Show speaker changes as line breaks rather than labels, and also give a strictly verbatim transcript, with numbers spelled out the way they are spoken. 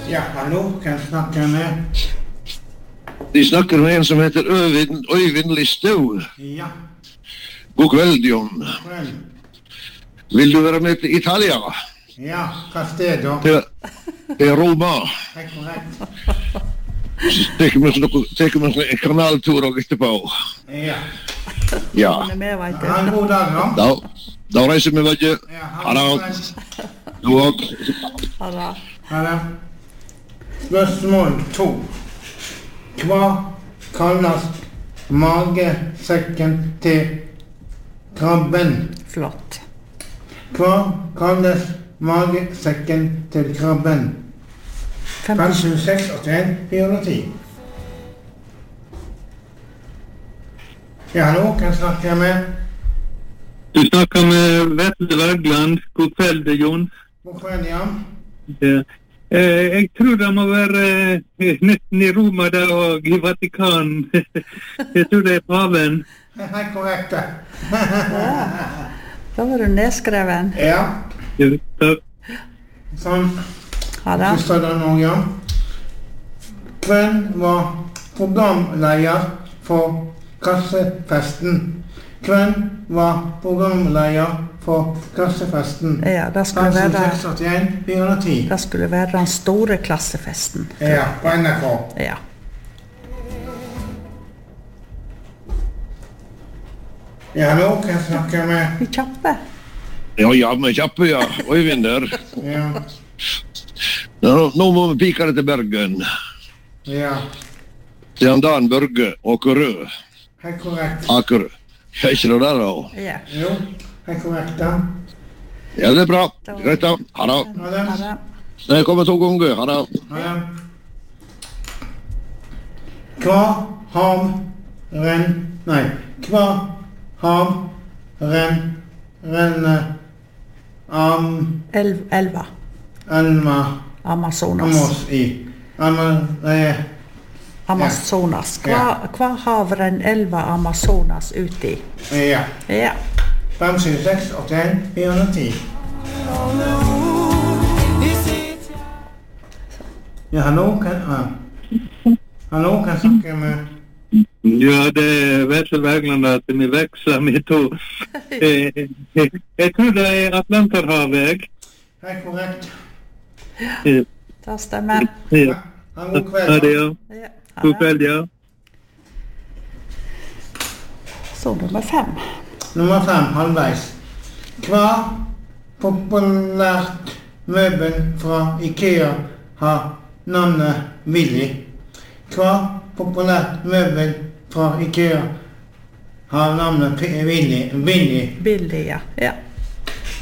Ja, hallo, kan jeg snakke med?
De snakker med en som heter Øyvind, Øyvind Listau.
Ja,
God kveld, John.
vel.
Vil du være med til Italia?
Ja, hva sted da?
Til, til Roma.
Det er korrekt.
Teker vi en sånn kanaltur og etterpå.
Ja.
Ja.
Han er med, vet
Ha en
du.
god dag, da.
Da, da reiser vi, vet du.
Ja,
Ha det. Du også.
Ha det.
Ha det. Spørsmål to. Hva kalles magesekken til krabben?
Flott.
Hva kalles magesekken til krabben? fem
femti
sju seks åtte en fire ti. Ja, hallo, kan jeg snakke med?
Du snakker med Vetle Wergeland. God kveld, Jon.
God kveld, ja.
Ja. Eh, jeg tror det må være eh, nesten i Roma da, og i Vatikan. Jeg tror det er paven.
Det er korrekt, det.
Da var du nedskreven.
Ja,
Ja, takk.
sånn.
Ha det.
Så står det nå, ja. Hvem var programleder for Kassefesten? Hvem var programleder for Kassefesten?
Ja, det skulle
fem
være,
seks åtte en fire ti.
det skulle være den store klassefesten.
Ja, på N F H.
Ja.
Ja, nå kan jeg snakke med...
Vi kjappe.
Ja, ja, vi er kjappe, ja. Øyvind der.
Ja,
Nå, nå må vi pike det til Bergen.
ja.
Til han Dan Børge Åkerø.
Helt korrekt.
Akerø. Er ikke det der, da?
Ja.
Jo, helt korrekt, da.
Ja, det er bra. Greit da. Ha det.
Ha det.
Ha det.
Jeg kommer to ganger. Ha det.
Ha det. Hva har ren... Nei, hva har ren... Renne... Am...
Elv, elva.
Alma...
Amazonas.
Amos i. Alma... Eh,
Amazonas. Hva,
Ja.
hva har en elva Amazonas ut i?
ja.
Ja.
fem sju seks åtte en fire ti. Ja, hallo, kan... Ah. Hallo, kan jeg snakke med...
Ja, det er Vetle Wergeland at vi veksler med to. Eh, eh, Jeg tror det er Atlanterhavet.
Helt korrekt.
Eh,
Det stemmer.
Ja.
Ha en god
Ha
kveld.
det,
da.
ja.
Ja. Ha
God
det.
kveld, ja.
Så nummer fem.
Nummer fem, halvveis. Hva populært møbel fra IKEA har navnet Willy? Hva populært møbel fra IKEA har navnet P- Willy? Willy.
Billig, ja. Ja.